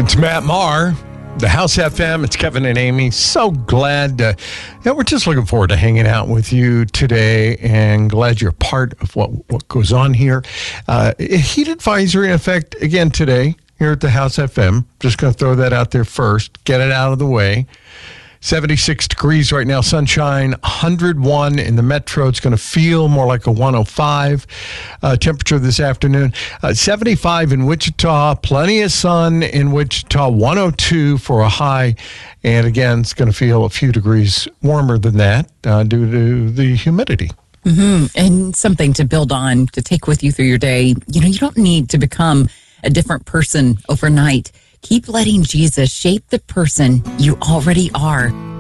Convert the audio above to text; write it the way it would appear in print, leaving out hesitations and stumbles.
It's Matt Maher, the House FM. It's Kevin and Amy. So glad. We're just looking forward to hanging out with you today, and glad you're part of what goes on here. Heat advisory in effect again today here at the House FM. Just going to throw that out there first. Get it out of the way. 76 degrees right now, sunshine, 101 in the metro. It's going to feel more like a 105 temperature this afternoon. 75 in Wichita, plenty of sun in Wichita, 102 for a high. And again, it's going to feel a few degrees warmer than that due to the humidity. Mm-hmm. And something to build on, to take with you through your day. You don't need to become a different person overnight. Keep letting Jesus shape the person you already are.